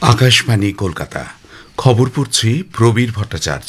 আকাশবাণী কলকাতা। খবর পড়ছি প্রবীর ভট্টাচার্য।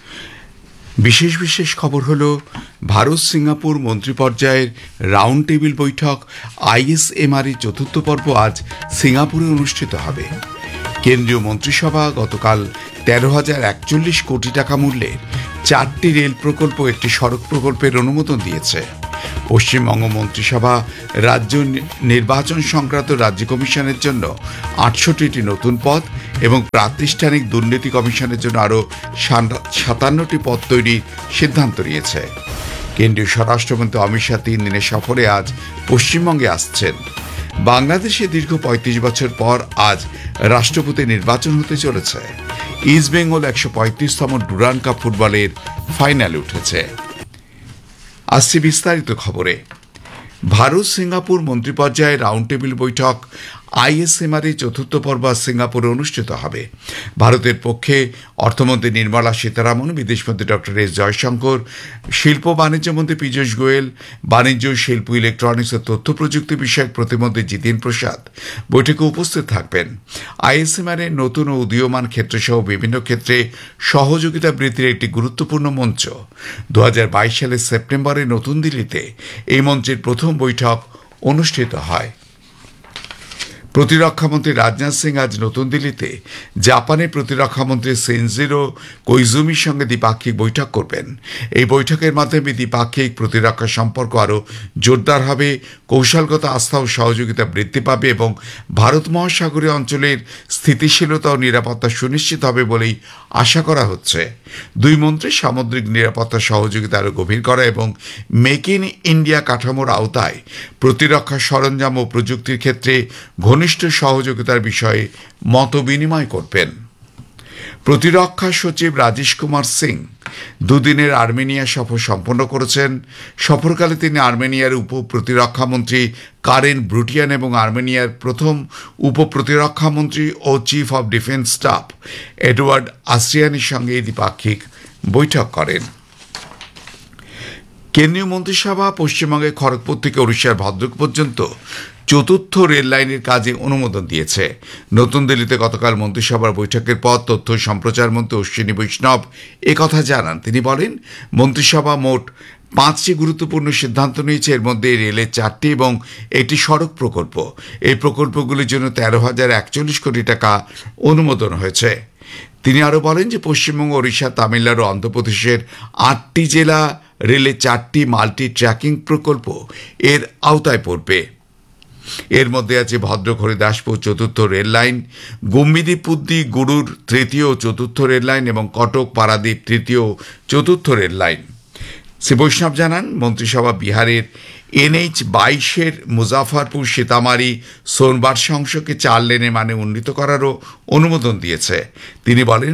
বিশেষ বিশেষ খবর হল, ভারত সিঙ্গাপুর মন্ত্রী পর্যায়ের রাউন্ড টেবিল বৈঠক আইএসএমআর এর চতুর্থ পর্ব আজ সিঙ্গাপুরে অনুষ্ঠিত হবে। কেন্দ্রীয় মন্ত্রিসভা গতকাল 13,041 কোটি টাকা মূল্যের 4টি রেল প্রকল্প, একটি সড়ক প্রকল্পের অনুমোদন দিয়েছে। পশ্চিমবঙ্গ মন্ত্রিসভা রাজ্য নির্বাচন সংক্রান্ত রাজ্য কমিশনের জন্য 68টি নতুন পদ এবং প্রাতিষ্ঠানিক দুর্নীতি কমিশনের জন্য আরও 57টি পদ তৈরির সিদ্ধান্ত নিয়েছে। কেন্দ্রীয় স্বরাষ্ট্রমন্ত্রী অমিত শাহ 3 দিনের সফরে আজ পশ্চিমবঙ্গে আসছেন। বাংলাদেশে দীর্ঘ 35 বছর পর আজ রাষ্ট্রপতি নির্বাচন হতে চলেছে। ইস্ট বেঙ্গল 135তম ডুরান্ড কাপ ফুটবলের ফাইনালে উঠেছে। আসছে বিস্তারিত খবরে। ভারত সিঙ্গাপুর মন্ত্রী পর্যায়ে রাউন্ড টেবিল বৈঠক আইএসএমআর এর চতুর্থ পর্ব সিঙ্গাপুরে অনুষ্ঠিত হবে। ভারতের পক্ষে অর্থমন্ত্রী নির্মলা সীতারামন, বিদেশমন্ত্রী ডক্টর এস জয়শঙ্কর, শিল্প বাণিজ্য মন্ত্রী পীযূষ গোয়েল, বাণিজ্য, শিল্প, ইলেকট্রনিক্স ও তথ্য প্রযুক্তি বিষয়ক প্রতিমন্ত্রী জিতেন প্রসাদ বৈঠকে উপস্থিত থাকবেন। আইএসএমআর এর নতুন ও উদীয়মান ক্ষেত্রসহ বিভিন্ন ক্ষেত্রে সহযোগিতা বৃদ্ধির একটি গুরুত্বপূর্ণ মঞ্চ। 2022 সালের সেপ্টেম্বরে নতুন দিল্লিতে এই মঞ্চের প্রথম বৈঠক অনুষ্ঠিত হয়। প্রতিরক্ষামন্ত্রী রাজনাথ সিং আজ নতুন দিল্লিতে জাপানের প্রতিরক্ষামন্ত্রী শিনজিরো কোইজুমির সঙ্গে দ্বিপাক্ষিক বৈঠক করবেন। এই বৈঠকের মাধ্যমে দ্বিপাক্ষিক প্রতিরক্ষা সম্পর্ক আরও জোরদার হবে, কৌশলগত আস্থা ও সহযোগিতা বৃদ্ধি পাবে এবং ভারত মহাসাগরীয় অঞ্চলের স্থিতিশীলতা ও নিরাপত্তা সুনিশ্চিত হবে বলেই আশা করা হচ্ছে। দুই মন্ত্রী সামুদ্রিক নিরাপত্তা সহযোগিতা আরও গভীর করা এবং মেক ইন ইন্ডিয়া কাঠামোর আওতায় প্রতিরক্ষা সরঞ্জাম ও প্রযুক্তির ক্ষেত্রে ঘনিষ্ঠ সহযোগিতার বিষয়ে মত বিনিময় করবেন। প্রতিরক্ষা সচিব রাজেশ কুমার সিং দুদিনের আর্মেনিয়া সফর সম্পন্ন করেছেন। সফরকালে তিনি আর্মেনিয়ার উপ প্রতিরক্ষামন্ত্রী কারেন ব্রুটিয়ান এবং আর্মেনিয়ার প্রথম উপ প্রতিরক্ষামন্ত্রী ও chief of defence staff Edward আসরিয়ানির সঙ্গে দ্বিপাক্ষিক বৈঠক করেন। কেন্দ্রীয় মন্ত্রিসভা পশ্চিমবঙ্গে খড়গপুর থেকে ওড়িশার ভদ্রক পর্যন্ত চতুর্থ রেল লাইনের কাজে অনুমোদন দিয়েছে। নতুন দিল্লিতে গতকাল মন্ত্রিসভার বৈঠকের পর তথ্য সম্প্রচার মন্ত্রী অশ্বিনী বৈষ্ণব একথা জানান। তিনি বলেন, মন্ত্রিসভা মোট 5টি গুরুত্বপূর্ণ সিদ্ধান্ত নিয়েছে। এর মধ্যে রেলের 4টি এবং একটি সড়ক প্রকল্প। এই প্রকল্পগুলির জন্য 13,041 কোটি টাকা অনুমোদন হয়েছে। তিনি আরও বলেন যে পশ্চিমবঙ্গ, ওড়িশা, তামিলনাড়ু, অন্ধ্রপ্রদেশের 8টি জেলা রেলের 4টি মাল্টি ট্র্যাকিং প্রকল্প এর আওতায় পড়বে। এর মধ্যে আছে ভদ্রক হরিদাসপুর চতুর্থ রেল লাইন, গুম্মিদিপুদ্দি গুরুর তৃতীয় ও চতুর্থ রেল লাইন এবং কটক পারাদ্বীপ তৃতীয় ও চতুর্থ রেল লাইন। শ্রী বৈষ্ণব জানান, মন্ত্রিসভা বিহারের NH-22 মুজাফরপুর সীতামারি সোনবার্ষা অংশকে 4 লেনে মানে উন্নীত করারও অনুমোদন দিয়েছে। তিনি বলেন,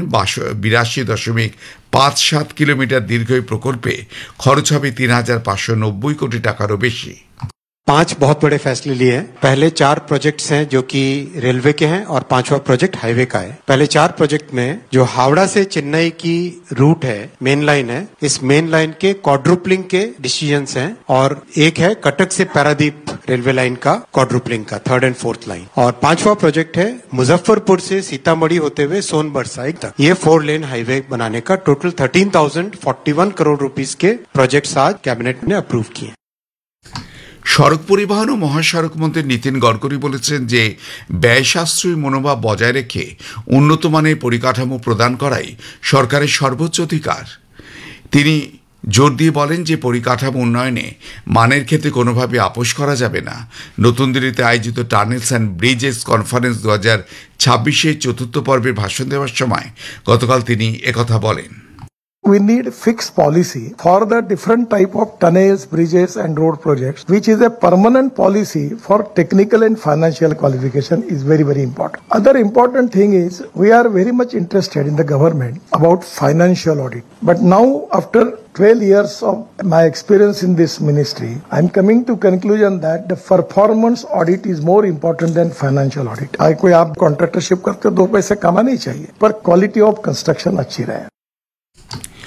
82.57 কিলোমিটার দীর্ঘ এই প্রকল্পে খরচ হবে 3,590 কোটি টাকারও বেশি। 5 बहुत बड़े फैसले लिए हैं। पहले 4 प्रोजेक्ट्स हैं जो कि रेलवे के हैं और 5वां प्रोजेक्ट हाईवे का है। पहले 4 प्रोजेक्ट में जो हावड़ा से चेन्नई की रूट है, मेन लाइन है, इस मेन लाइन के क्वाड्रुपलिंग के डिसीजंस हैं और एक है कटक से पारादीप रेलवे लाइन का क्वाड्रुपलिंग का 3rd एंड 4th लाइन। और 5वां प्रोजेक्ट है मुजफ्फरपुर से सीतामढ़ी होते हुए सोनबरसा तक ये 4 लेन हाईवे बनाने का टोटल 13,041 करोड़ रुपीस के प्रोजेक्ट्स आज कैबिनेट ने अप्रूव किए। সড়ক পরিবহন ও মহাসড়ক মন্ত্রী নীতিন গডকরি বলেছেন যে ব্যয় সাশ্রয়ী মনোভাব বজায় রেখে উন্নত মানের পরিকাঠামো প্রদান করাই সরকারের সর্বোচ্চ অধিকার। তিনি জোর দিয়ে বলেন যে পরিকাঠামো উন্নয়নে মানের ক্ষেত্রে কোনোভাবে আপোষ করা যাবে না। নতুন দিল্লিতে আয়োজিত টানেলস অ্যান্ড ব্রিজেস কনফারেন্স 2026 চতুর্থ পর্বের ভাষণ দেওয়ার সময় গতকাল তিনি একথা বলেন। We need fixed policy for the different type of tunnels, bridges and road projects, which is a permanent policy for technical and financial qualification is very, very important. Other important thing is we are very much interested in the government about financial audit. But now after 12 years of my experience in this ministry, I'm coming to conclusion that the performance audit is more important than financial audit. कोई आप contractorship करते 2 पैसे कमाने चाहिए पर quality of construction अच्छी रहे।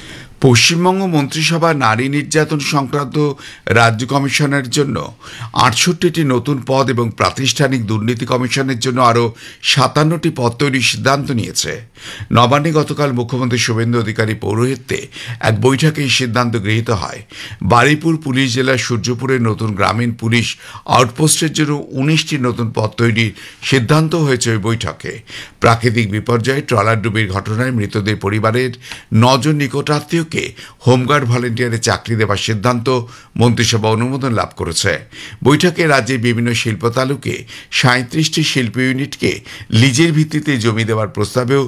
পশ্চিমবঙ্গ মন্ত্রিসভা নারী নির্যাতন সংক্রান্ত রাজ্য কমিশনের জন্য ৬৮টি নতুন পদ এবং প্রাতিষ্ঠানিক দুর্নীতি কমিশনের জন্য আরও ৫৭টি পদ তৈরির সিদ্ধান্ত নিয়েছে। নবান্নে গতকাল মুখ্যমন্ত্রী শুভেন্দু অধিকারী পৌরোহিত্যে এক বৈঠকে এই সিদ্ধান্ত গৃহীত হয়। বারুইপুর পুলিশ জেলার সূর্যপুরের নতুন গ্রামীণ পুলিশ আউটপোস্টের জন্য ১৯টি নতুন পদ তৈরির সিদ্ধান্ত হয়েছে ওই বৈঠকে। প্রাকৃতিক বিপর্যয়ে ট্রলার ডুবির ঘটনায় মৃতদের পরিবারের ৯ জন নিকটাত্মীয়কে হোমগার্ড ভলেন্টিয়ারে চাকরি দেওয়ার সিদ্ধান্ত মন্ত্রিসভা অনুমোদন লাভ করেছে। বৈঠকে রাজ্যের বিভিন্ন শিল্প তালুকে ৩৭টি শিল্প ইউনিটকে লিজের ভিত্তিতে জমি দেওয়ার প্রস্তাবেও